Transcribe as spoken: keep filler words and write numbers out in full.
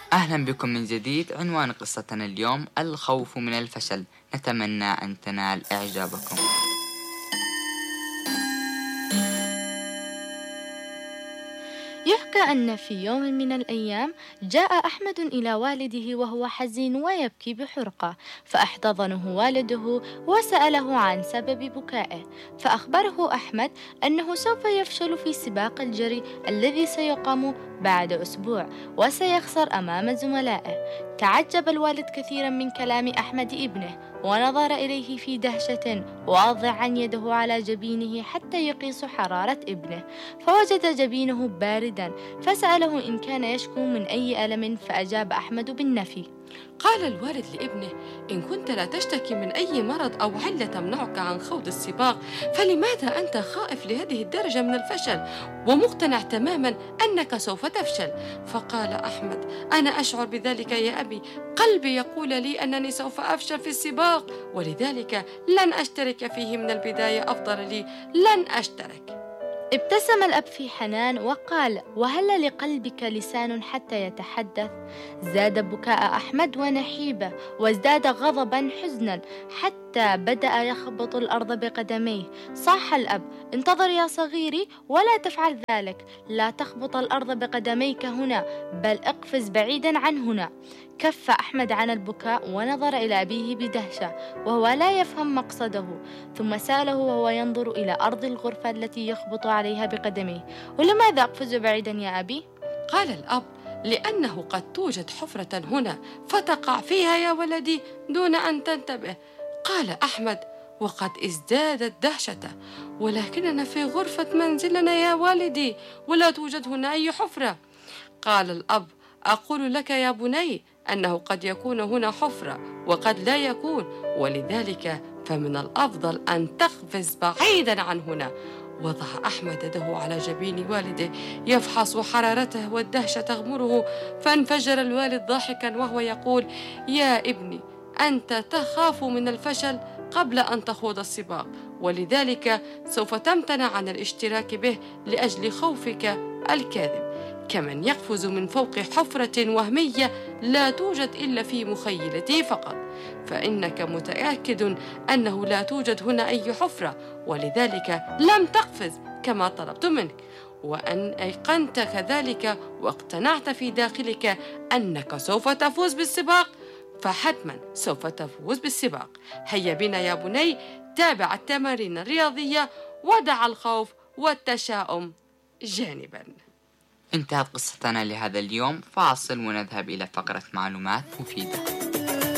أهلا بكم من جديد. عنوان قصتنا اليوم الخوف من الفشل. نتمنى أن تنال إعجابكم. يحكى أن في يوم من الأيام جاء أحمد إلى والده وهو حزين ويبكي بحرقة، فاحتضنه والده وسأله عن سبب بكائه، فأخبره أحمد أنه سوف يفشل في سباق الجري الذي سيقام بعد أسبوع وسيخسر أمام زملائه. تعجب الوالد كثيرا من كلام أحمد ابنه، ونظر إليه في دهشة واضعا يده على جبينه حتى يقيس حرارة ابنه، فوجد جبينه باردا، فسأله إن كان يشكو من أي ألم، فأجاب أحمد بالنفي. قال الوالد لابنه: إن كنت لا تشتكي من أي مرض أو علة تمنعك عن خوض السباق، فلماذا أنت خائف لهذه الدرجة من الفشل ومقتنع تماما أنك سوف تفشل؟ فقال أحمد: أنا أشعر بذلك يا أبي، قلبي يقول لي أنني سوف أفشل في السباق، ولذلك لن أشترك فيه من البداية، أفضل لي لن أشترك. ابتسم الأب في حنان وقال: وهل لقلبك لسان حتى يتحدث؟ زاد بكاء أحمد ونحيبه، وازداد غضبا حزنا حتى بدأ يخبط الأرض بقدميه. صاح الأب: انتظر يا صغيري ولا تفعل ذلك، لا تخبط الأرض بقدميك هنا، بل اقفز بعيدا عن هنا. كف أحمد عن البكاء ونظر إلى أبيه بدهشة وهو لا يفهم مقصده، ثم سأله وهو ينظر إلى أرض الغرفة التي يخبط عليها بقدميه: ولماذا أقفز بعيدا يا أبي؟ قال الأب: لأنه قد توجد حفرة هنا فتقع فيها يا ولدي دون أن تنتبه. قال أحمد وقد ازدادت دهشته: ولكننا في غرفة منزلنا يا والدي، ولا توجد هنا أي حفرة. قال الأب: أقول لك يا بني أنه قد يكون هنا حفرة وقد لا يكون، ولذلك فمن الأفضل أن تقفز بعيدا عن هنا. وضع أحمد يده على جبين والده يفحص حرارته والدهشة تغمره، فانفجر الوالد ضاحكا وهو يقول: يا ابني، أنت تخاف من الفشل قبل أن تخوض السباق، ولذلك سوف تمتنع عن الاشتراك به لأجل خوفك الكاذب، كمن يقفز من فوق حفرة وهمية لا توجد إلا في مخيلته فقط، فإنك متأكد أنه لا توجد هنا أي حفرة، ولذلك لم تقفز كما طلبت منك، وأن أيقنت كذلك واقتنعت في داخلك أنك سوف تفوز بالسباق، فحتما سوف تفوز بالسباق. هيا بنا يا بني، تابع التمارين الرياضية ودع الخوف والتشاؤم جانبا. انتهت قصتنا لهذا اليوم. فاصل ونذهب إلى فقرة معلومات مفيدة.